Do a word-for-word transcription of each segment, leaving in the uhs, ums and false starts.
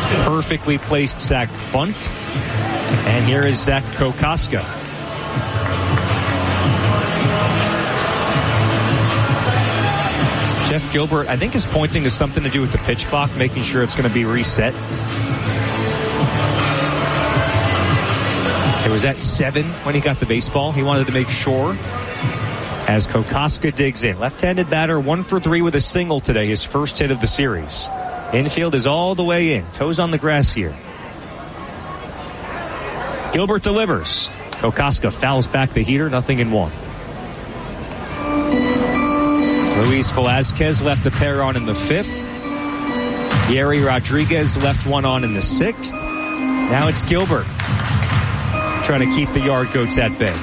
Perfectly placed Zach bunt. And here is Zach Kokoska. Jeff Gilbert, I think, is pointing to something to do with the pitch clock, making sure it's going to be reset. It was at seven when he got the baseball. He wanted to make sure. As Kokoska digs in. Left-handed batter, one for three with a single today, his first hit of the series. Infield is all the way in. Toes on the grass here. Gilbert delivers. Kokoska fouls back the heater, nothing in one. Luis Velazquez left a pair on in the fifth. Yeri Rodriguez left one on in the sixth. Now it's Gilbert trying to keep the Yard Goats at bay.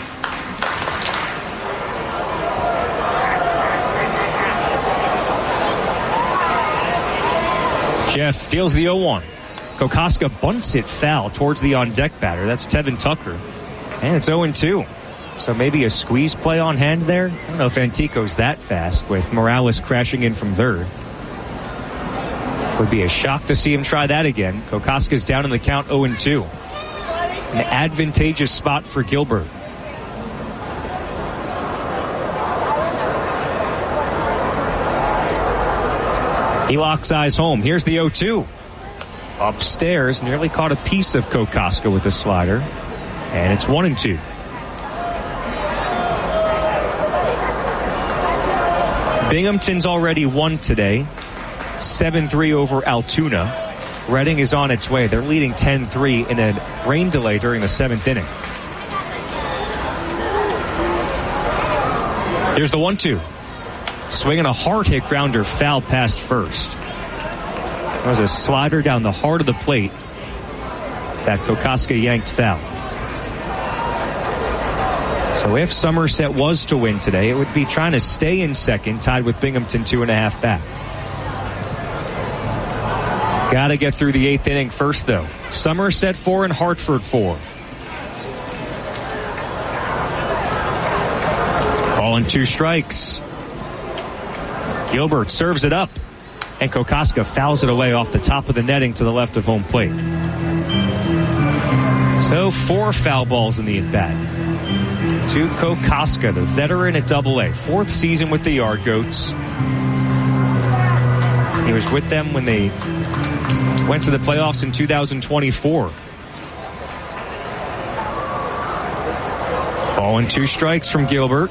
Jeff deals the oh one. Kokoska bunts it foul towards the on-deck batter. That's Tevin Tucker. And it's oh two. So maybe a squeeze play on hand there. I don't know if Antico's that fast with Morales crashing in from third. Would be a shock to see him try that again. Kokoska's down in the count oh two. An advantageous spot for Gilbert. He locks eyes home. Here's the oh two. Upstairs, nearly caught a piece of Kokoska with the slider. And it's one and two. Binghamton's already won today. seven three over Altoona. Reading is on its way. They're leading ten three in a rain delay during the seventh inning. Here's the one two. Swinging a hard hit grounder foul past first. There was a slider down the heart of the plate that Kokoska yanked foul. So if Somerset was to win today, it would be trying to stay in second, tied with Binghamton two and a half back. Got to get through the eighth inning first, though. Somerset four and Hartford four. Ball and two strikes. Gilbert serves it up, and Kokoska fouls it away off the top of the netting to the left of home plate. So four foul balls in the at-bat. To Kokoska, the veteran at Double A. Fourth season with the Yard Goats. He was with them when they went to the playoffs in two thousand twenty-four. Ball and two strikes from Gilbert.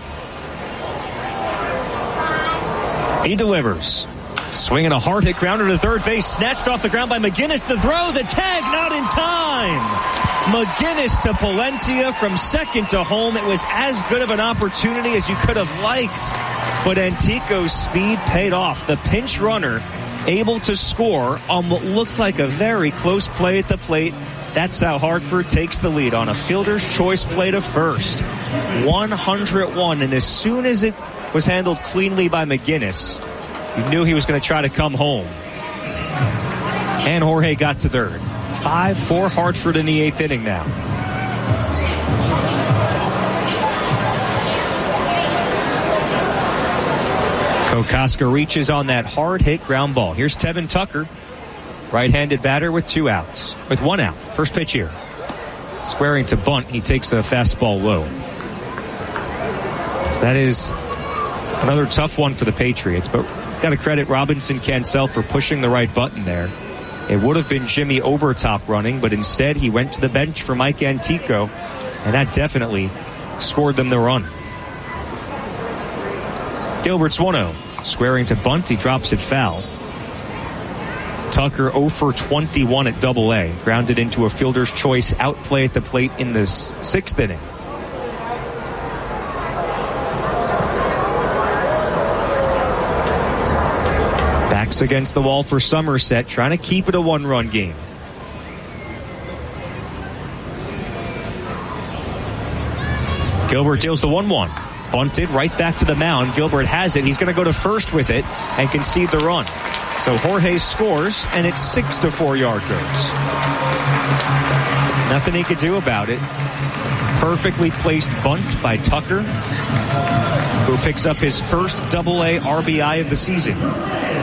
He delivers. Swinging a hard hit grounder to third base. Snatched off the ground by McGinnis. The throw, the tag, not in time. McGinnis to Palencia from second to home. It was as good of an opportunity as you could have liked. But Antico's speed paid off. The pinch runner able to score on what looked like a very close play at the plate. That's how Hartford takes the lead on a fielder's choice play to first. one hundred one, and as soon as it was handled cleanly by McGinnis, you knew he was going to try to come home. And Jorge got to third. five four Hartford in the eighth inning now. Kokoska reaches on that hard hit ground ball. Here's Tevin Tucker, right-handed batter with two outs, with one out. First pitch here. Squaring to bunt, he takes the fastball low. So that is another tough one for the Patriots, but got to credit Robinson Cancel for pushing the right button there. It would have been Jimmy Obertop running, but instead he went to the bench for Mike Antico, and that definitely scored them the run. Gilbert's one oh. Squaring to bunt, he drops it foul. Tucker oh for twenty-one at Double A. Grounded into a fielder's choice outplay at the plate in the sixth inning. Backs against the wall for Somerset, trying to keep it a one-run game. Gilbert deals the one one. Bunted right back to the mound. Gilbert has it. He's going to go to first with it and concede the run. So Jorge scores, and it's six to four Yard Goats. Nothing he could do about it. Perfectly placed bunt by Tucker, who picks up his first Double A R B I of the season.